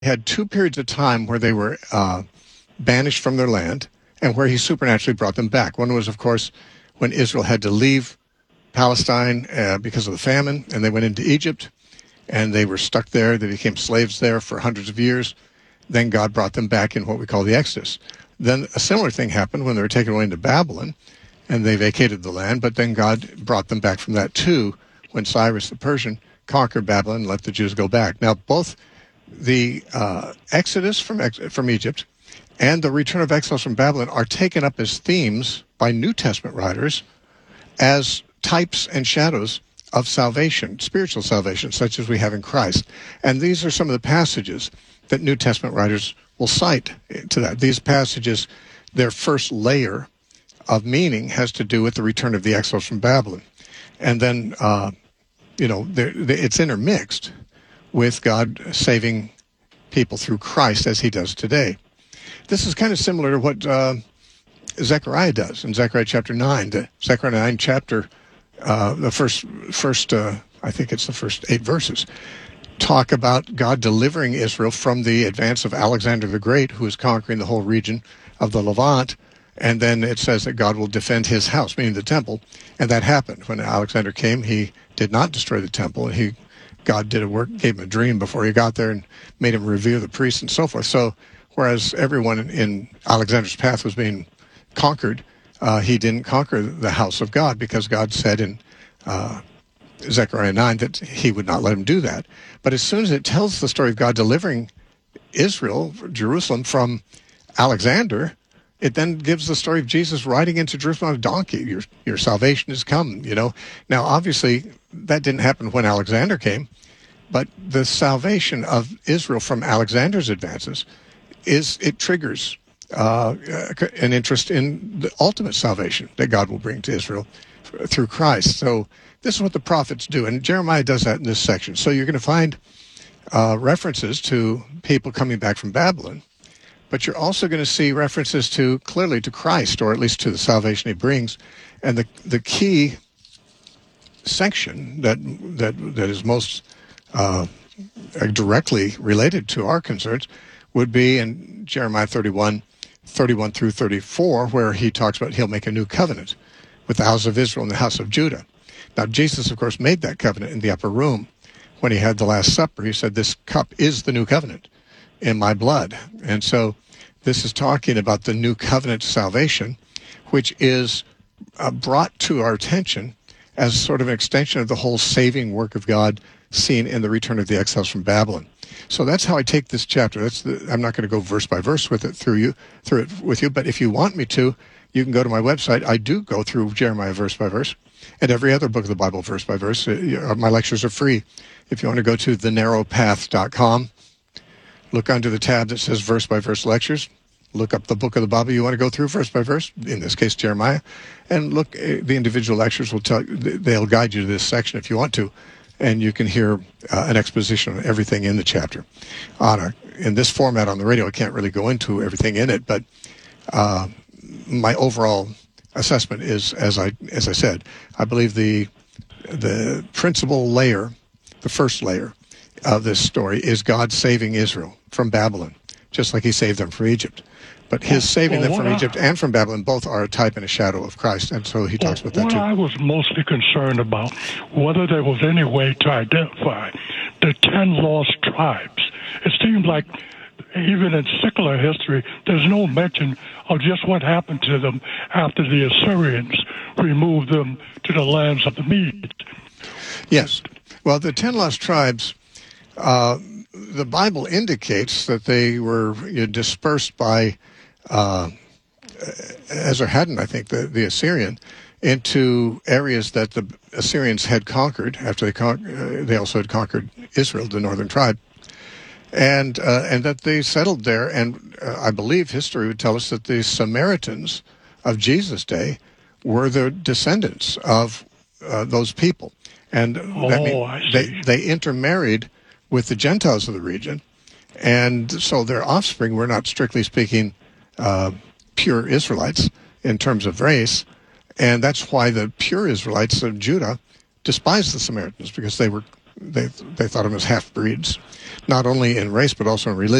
had two periods of time where they were banished from their land and where he supernaturally brought them back. One was, of course, when Israel had to leave Palestine because of the famine, and they went into Egypt, and they were stuck there. They became slaves there for hundreds of years. Then God brought them back in what we call the Exodus. Then a similar thing happened when they were taken away into Babylon, and they vacated the land, but then God brought them back from that too when Cyrus the Persian conquered Babylon and let the Jews go back. Now, both the Exodus from Egypt and the return of exiles from Babylon are taken up as themes by New Testament writers as types and shadows of salvation, spiritual salvation, such as we have in Christ. And these are some of the passages that New Testament writers will cite to that. These passages, their first layer of meaning has to do with the return of the exiles from Babylon. And then, it's intermixed with God saving people through Christ as he does today. This is kind of similar to what Zechariah does in Zechariah chapter 9. The Zechariah 9 chapter, the first I think it's the first 8 verses, talk about God delivering Israel from the advance of Alexander the Great, who is conquering the whole region of the Levant. And then it says that God will defend his house, meaning the temple. And that happened. When Alexander came, he did not destroy the temple. God did a work, gave him a dream before he got there and made him revere the priests and so forth. So whereas everyone in Alexander's path was being conquered, he didn't conquer the house of God because God said in Zechariah 9 that he would not let him do that. But as soon as it tells the story of God delivering Israel, Jerusalem, from Alexander, it then gives the story of Jesus riding into Jerusalem on a donkey. Your salvation has come, Now, obviously, that didn't happen when Alexander came, but the salvation of Israel from Alexander's advances it triggers an interest in the ultimate salvation that God will bring to Israel through Christ. So this is what the prophets do, and Jeremiah does that in this section. So you're going to find references to people coming back from Babylon, but you're also going to see references clearly to Christ, or at least to the salvation he brings. And the key section that is most directly related to our concerns would be in Jeremiah 31 through 34, where he talks about he'll make a new covenant with the house of Israel and the house of Judah. Now, Jesus, of course, made that covenant in the upper room when he had the Last Supper. He said, this cup is the new covenant in my blood. And so this is talking about the new covenant salvation, which is brought to our attention as sort of an extension of the whole saving work of God seen in the return of the exiles from Babylon. So that's how I take this chapter. I'm not going to go verse by verse with it through it with you, but if you want me to, you can go to my website. I do go through Jeremiah verse by verse, and every other book of the Bible verse by verse. My lectures are free. If you want to go to thenarrowpath.com, look under the tab that says verse by verse lectures, look up the book of the Bible you want to go through verse by verse, in this case Jeremiah, and look, the individual lectures they'll guide you to this section if you want to, and you can hear an exposition on everything in the chapter. In this format on the radio, I can't really go into everything in it, but my overall assessment is, as I said, I believe the principal layer, the first layer of this story, is God saving Israel from Babylon, just like he saved them from Egypt. But his saving them from Egypt and from Babylon both are a type and a shadow of Christ, and so he talks about that too. What I was mostly concerned about, whether there was any way to identify the 10 lost tribes. It seems like even in secular history, there's no mention of just what happened to them after the Assyrians removed them to the lands of the Medes. Yes. Well, the 10 lost tribes, the Bible indicates that they were dispersed by Esarhaddon, I think, the Assyrian, into areas that the Assyrians had conquered after they also had conquered Israel, the northern tribe, and that they settled there. And I believe history would tell us that the Samaritans of Jesus' day were the descendants of those people, and that means they intermarried with the Gentiles of the region, and so their offspring were not, strictly speaking, pure Israelites in terms of race, and that's why the pure Israelites of Judah despised the Samaritans, because they were they thought of them as half breeds, not only in race but also in religion.